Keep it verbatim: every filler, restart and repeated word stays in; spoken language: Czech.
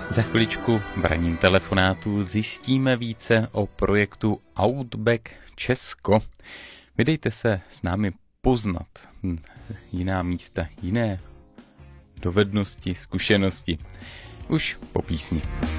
Za chviličku braním telefonátů zjistíme více o projektu Outback Česko. Vydejte se s námi poznat jiná místa, jiné dovednosti, zkušenosti. Už po písni.